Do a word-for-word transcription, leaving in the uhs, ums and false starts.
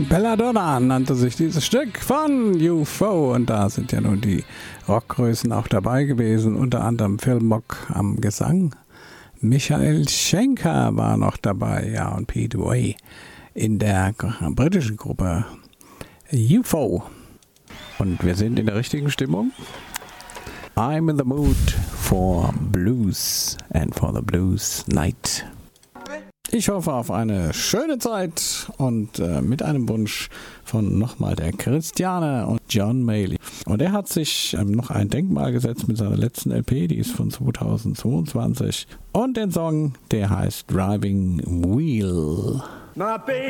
Belladonna nannte sich dieses Stück von U F O und da sind ja nun die Rockgrößen auch dabei gewesen, unter anderem Phil Mock am Gesang, Michael Schenker war noch dabei, ja, und Pete Way in der britischen Gruppe U F O. Und wir sind in der richtigen Stimmung. I'm in the mood for blues and for the blues night. Ich hoffe auf eine schöne Zeit und äh, mit einem Wunsch von nochmal der Christiane und John Mayall. Und er hat sich ähm, noch ein Denkmal gesetzt mit seiner letzten L P, die ist von zweitausendzweiundzwanzig. Und den Song, der heißt Driving Wheel. My baby